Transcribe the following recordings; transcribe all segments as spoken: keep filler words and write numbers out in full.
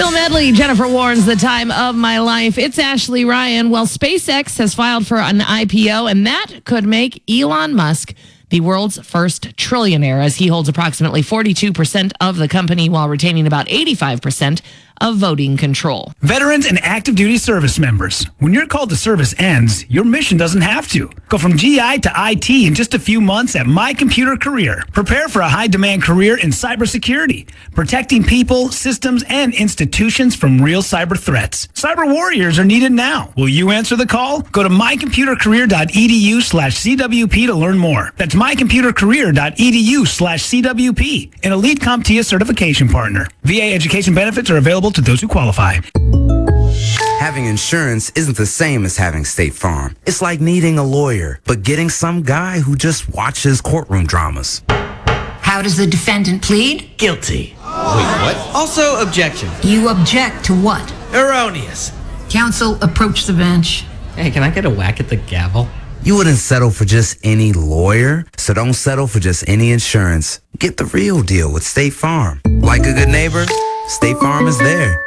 Bill Medley, Jennifer Warren's The Time of My Life. It's Ashley Ryan. Well, SpaceX has filed for an I P O, and that could make Elon Musk the world's first trillionaire, as he holds approximately forty-two percent of the company while retaining about eighty-five percent of voting control. Veterans and active duty service members. When your call to service ends, your mission doesn't have to. Go from G I to I T in just a few months at My Computer Career. Prepare for a high-demand career in cybersecurity, protecting people, systems, and institutions from real cyber threats. Cyber warriors are needed now. Will you answer the call? Go to mycomputercareer.edu slash CWP to learn more. That's mycomputercareer.edu slash CWP, an Elite CompTIA certification partner. V A education benefits are available to those who qualify. Having insurance isn't the same as having State Farm. It's like needing a lawyer, but getting some guy who just watches courtroom dramas. How does the defendant plead? Guilty. Wait, what? Also, objection. You object to what? Erroneous. Counsel, approach the bench. Hey, can I get a whack at the gavel? You wouldn't settle for just any lawyer, so don't settle for just any insurance. Get the real deal with State Farm. Like a good neighbor, State Farm is there.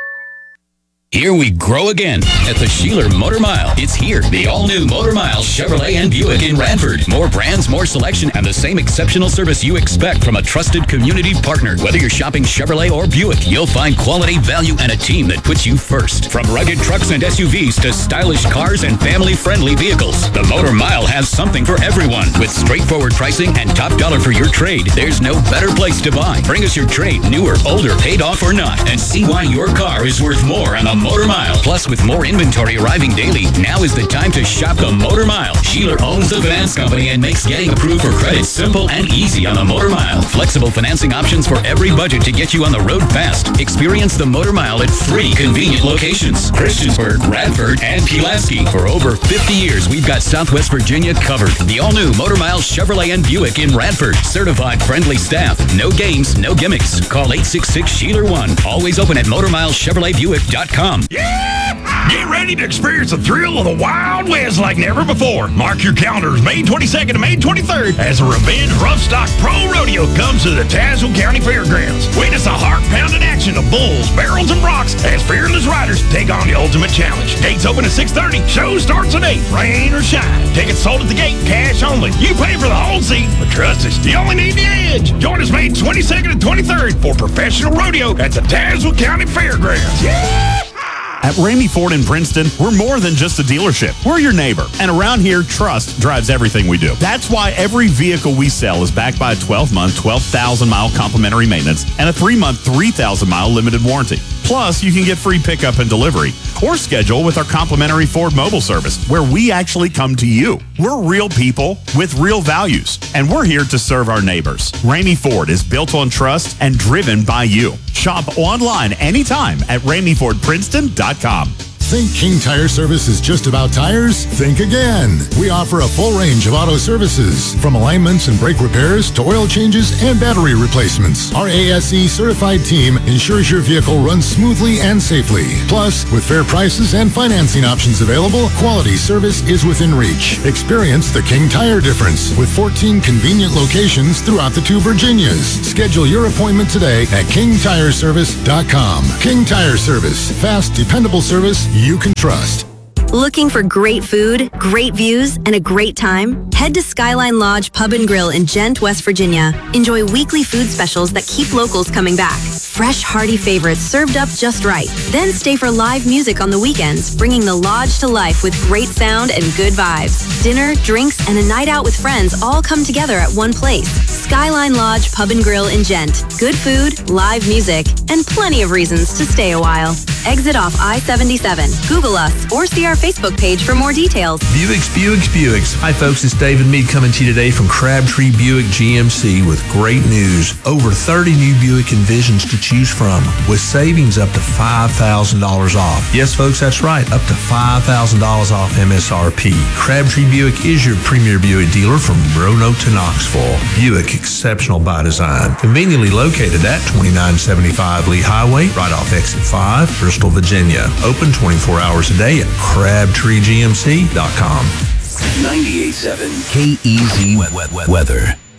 Here we grow again at the Sheeler Motor Mile. It's here, the all-new Motor Mile Chevrolet and Buick in Radford. More brands, more selection, and the same exceptional service you expect from a trusted community partner. Whether you're shopping Chevrolet or Buick, you'll find quality, value, and a team that puts you first. From rugged trucks and S U Vs to stylish cars and family-friendly vehicles, the Motor Mile has something for everyone. With straightforward pricing and top dollar for your trade, there's no better place to buy. Bring us your trade, new or older, paid off or not, and see why your car is worth more on the Motor Mile. Plus, with more inventory arriving daily, now is the time to shop the Motor Mile. Sheeler owns the finance company and makes getting approved for credit simple and easy on the Motor Mile. Flexible financing options for every budget to get you on the road fast. Experience the Motor Mile at three convenient locations: Christiansburg, Radford, and Pulaski. For over fifty years, we've got Southwest Virginia covered. The all-new Motor Mile Chevrolet and Buick in Radford. Certified friendly staff. No games, no gimmicks. Call eight six six, Sheeler one. Always open at motor mile chevrolet buick dot com. Yeah! Get ready to experience the thrill of the Wild West like never before. Mark your calendars May twenty-second to May twenty-third as the Revenge Rough Stock Pro Rodeo comes to the Tazewell County Fairgrounds. Witness the heart-pounding action of bulls, barrels, and broncs as fearless riders take on the ultimate challenge. Gates open at six thirty. Show starts at eight. Rain or shine. Tickets sold at the gate. Cash only. You pay for the whole seat, but trust us, you only need the edge. Join us May twenty-second and twenty-third for professional rodeo at the Tazewell County Fairgrounds. Yeah! At Ramey Ford in Princeton, we're more than just a dealership. We're your neighbor. And around here, trust drives everything we do. That's why every vehicle we sell is backed by a twelve-month, twelve thousand mile complimentary maintenance and a three-month, three thousand mile limited warranty. Plus, you can get free pickup and delivery or schedule with our complimentary Ford mobile service, where we actually come to you. We're real people with real values, and we're here to serve our neighbors. Ramey Ford is built on trust and driven by you. Shop online anytime at ramey ford princeton dot com. Think King Tire Service is just about tires? Think again. We offer a full range of auto services, from alignments and brake repairs to oil changes and battery replacements. Our A S E certified team ensures your vehicle runs smoothly and safely. Plus, with fair prices and financing options available, quality service is within reach. Experience the King Tire difference with fourteen convenient locations throughout the two Virginias. Schedule your appointment today at king tire service dot com. King Tire Service. Fast, dependable service you can trust. Looking for great food, great views, and a great time? Head to Skyline Lodge Pub and Grill in Gent, West Virginia. Enjoy weekly food specials that keep locals coming back. Fresh, hearty favorites served up just right. Then stay for live music on the weekends, bringing the lodge to life with great sound and good vibes. Dinner, drinks, and a night out with friends all come together at one place. Skyline Lodge Pub and Grill in Gent. Good food, live music, and plenty of reasons to stay a while. Exit off I seventy-seven. Google us or see our Facebook page for more details. Buicks, Buicks, Buicks. Hi folks, it's David Meade coming to you today from Crabtree Buick G M C with great news. Over thirty new Buick Envisions to choose from with savings up to five thousand dollars off. Yes folks, that's right, up to five thousand dollars off M S R P. Crabtree Buick is your premier Buick dealer from Roanoke to Knoxville. Buick, exceptional by design. Conveniently located at twenty-nine seventy-five Lee Highway, right off Exit five, Bristol, Virginia. Open twenty-four hours a day at crabtree g m c dot com. ninety-eight point seven K E Z Weather.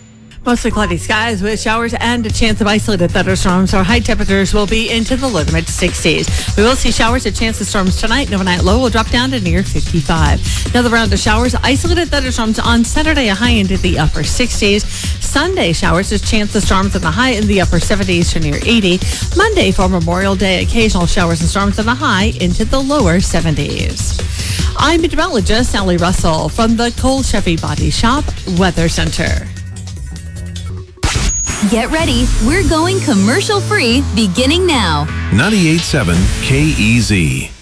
Mostly cloudy skies with showers and a chance of isolated thunderstorms. Our high temperatures will be into the low to mid sixties. We will see showers, a chance of storms tonight. And overnight low will drop down to near fifty-five. Another round of showers, isolated thunderstorms on Saturday, a high into the upper sixties. Sunday showers, a chance of storms in the high in the upper seventies to near eighty. Monday for Memorial Day, occasional showers and storms in the high into the lower seventies. I'm meteorologist Sally Russell from the Cole Chevy Body Shop Weather Center. Get ready. We're going commercial free beginning now. ninety-eight point seven K E Z.